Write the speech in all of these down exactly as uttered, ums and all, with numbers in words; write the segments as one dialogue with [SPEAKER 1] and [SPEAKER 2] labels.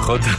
[SPEAKER 1] Jota.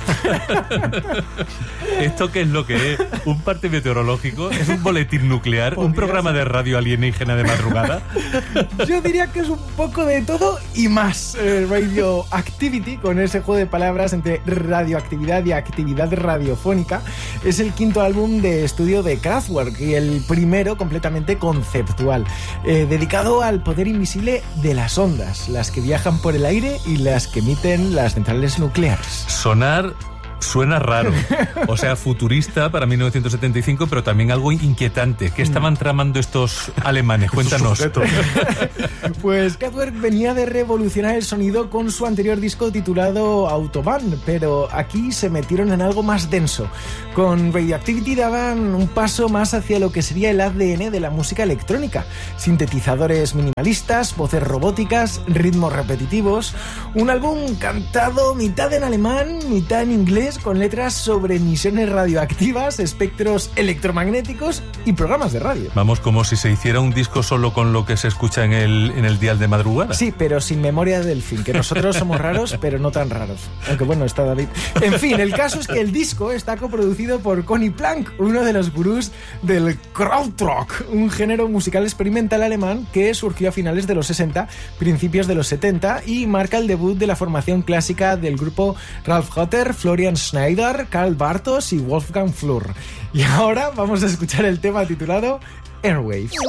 [SPEAKER 1] ¿Esto qué es lo que es? ¿Un parte meteorológico? ¿Es un boletín nuclear? ¿Un programa de radio alienígena de madrugada?
[SPEAKER 2] Yo diría que es un poco de todo y más. Eh, Radioactivity, con ese juego de palabras entre radioactividad y actividad radiofónica, es el quinto álbum de estudio de Kraftwerk y el primero completamente conceptual, eh, dedicado al poder invisible de las ondas, las que viajan por el aire y las que emiten las centrales nucleares.
[SPEAKER 1] Sonar suena raro, o sea, futurista para mil novecientos setenta y cinco, pero también algo inquietante. ¿Qué estaban tramando estos alemanes? Cuéntanos.
[SPEAKER 2] Pues Kraftwerk venía de revolucionar el sonido con su anterior disco titulado Autobahn, pero aquí se metieron en algo más denso. Con Radioactivity daban un paso más hacia lo que sería el A D N de la música electrónica. Sintetizadores minimalistas, voces robóticas, ritmos repetitivos. Un álbum cantado mitad en alemán, mitad en inglés, con letras sobre emisiones radioactivas, espectros electromagnéticos y programas de radio.
[SPEAKER 1] Vamos, como si se hiciera un disco solo con lo que se escucha en el, en el dial de madrugada.
[SPEAKER 2] Sí, pero sin memoria del fin, que nosotros somos raros, pero no tan raros. Aunque bueno, está David. En fin, el caso es que el disco está coproducido por Conny Plank, uno de los gurús del Krautrock, un género musical experimental alemán que surgió a finales de los sesenta, principios de los setenta, y marca el debut de la formación clásica del grupo Ralf Hotter, Florian Schneider, Karl Bartos y Wolfgang Flür. Y ahora vamos a escuchar el tema titulado Airwaves.